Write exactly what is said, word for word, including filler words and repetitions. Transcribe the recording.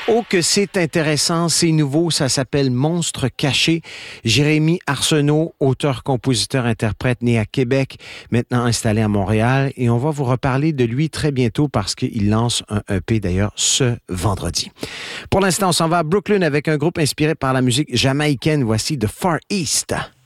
Oh, que c'est intéressant, c'est nouveau, ça s'appelle Monstre caché. Jérémy Arsenault, auteur, compositeur, interprète, né à Québec, maintenant installé à Montréal. Et on va vous reparler de lui très bientôt parce qu'il lance un E P d'ailleurs ce vendredi. Pour l'instant, on s'en va à Brooklyn avec un groupe inspiré par la musique jamaïcaine. Voici The Far East.